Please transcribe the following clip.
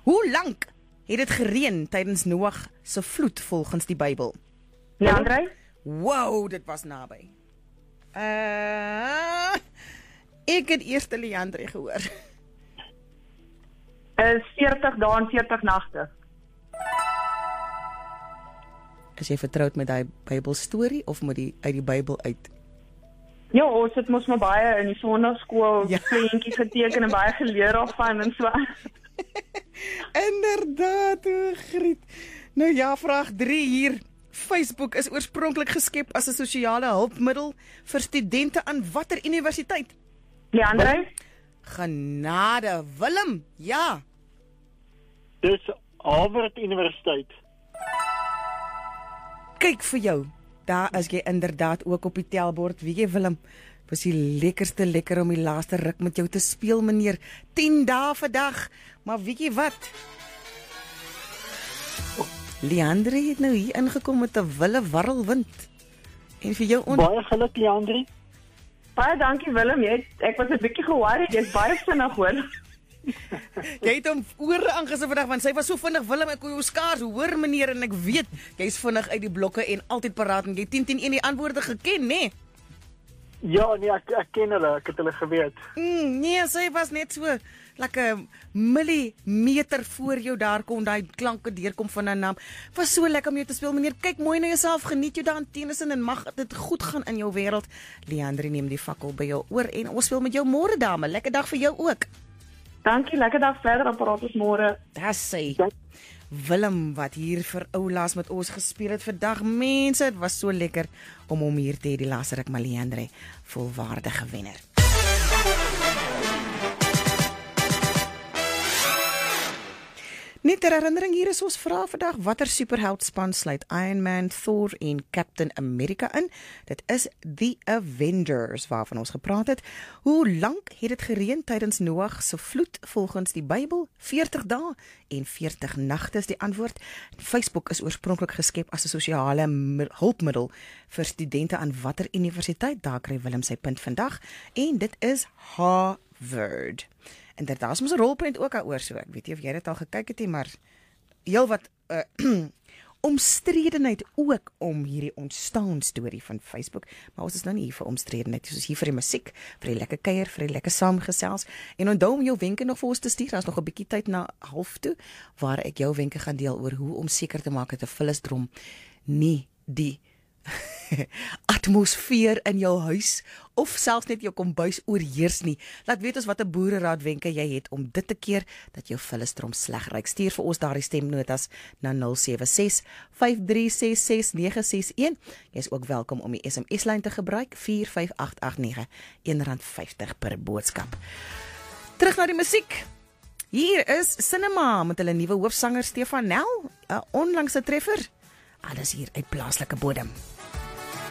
Hoe lank het dit gereën tydens Noag se vloed volgens die Bybel? Leandre? Wow, dit was naby. Ek het eers Leandre gehoor. 40 dae en 40 nagte. Is jy vertroud met daai Bybelstorie of moet die uit die Bybel uit? Ja, ons het mos maar baie in die sonnaarskool Ja. prentjies geteken en baie geleer daarvan en so. Inderdaad, o Griet. Nou ja, vraag 3 hier. Facebook is oorspronklik geskep as 'n sosiale hulpmiddel vir studente aan watter universiteit? Leandre? Genade, Willem. Ja. Dis Harvard Universiteit. Kyk vir jou. Daar is jy inderdaad ook op die telbord. Weet jy, Willem, was die lekkerste lekker om die laaste ruk met jou te speel, meneer. 10 dae vir dag. Maar weet jy wat? Leandre het nou hier ingekom met 'n wille warrelwind. En vir jou Baie geluk, Leandre. Baie dankie Willem, ek was 'n bietjie ge-worried, jy's baie vinnig hoor. Jy het hom ore aangesit vandag, want sy was so vinnig, Willem, ek kon jou skaars hoor, meneer, en ek weet, jy's vinnig uit die blokke en altyd paraat, en jy 10-10-1 die antwoorde geken, né? Ja, nee, ek ken hulle, ek het hulle geweet. Nee, sy was net so, lekker millimeter voor jou daar kon daai klanke deurkom van 'n naam. Was so lekker om jou te speel, meneer. Kyk mooi na jouself, geniet jou daar in Tennyson en mag dit goed gaan in jou wêreld. Leandre neem die fakkel by jou oor en ons speel met jou môre, dame. Lekker dag vir jou ook. Dankie, lekker dag verder, apparaat ons môre. Dis sy. Willem wat hier vir oulaas met ons gespeel het vandag. Mense, dit was so lekker om hom hier te hê, die laaste ruk, Leandre, volwaardige wenner. Net ter herinnering, hier is ons vraag vandag, watter superheldspan sluit Iron Man, Thor en Captain America in? Dit is The Avengers waarvan ons gepraat het. Hoe lank het dit gereën tydens Noag se vloed volgens die Bybel? 40 dae en 40 nagte is die antwoord. Facebook is oorspronklik geskep as 'n sosiale hulpmiddel vir studente aan watter universiteit? Daar kry Willem sy punt vandag en dit is Harvard. En daar is mos 'n rolprent ook daaroor, so ek weet nie of jy dit al gekyk het nie, maar heel wat omstredenheid ook om hierdie ontstaan storie van Facebook, maar ons is nou nie hier vir omstredenheid, ons is hier vir die musiek, vir die lekker kuier, vir die lekker saamgesels, en onthou om jou wenke nog vir ons te stuur, ons nog 'n bietjie tyd na half toe, waar ek jou wenke gaan deel oor hoe om seker te maak dat 'n vullisdrom nie die atmosfeer in jou huis of selfs net jou kombuis oorheers nie. Laat weet ons wat 'n boereraad wenke jy het om dit te keer dat jou vullisdrom sleg ruik. Stuur vir ons daardie stemnotas na 076 536 6961. Jy is ook welkom om die SMS-lyn te gebruik 45889 R1.50 per boodskap. Terug na die musiek. Hier is Cinema met hulle nuwe hoofsanger Stefan Nel, 'n onlangse treffer. Alles hier uit plaaslike bodem.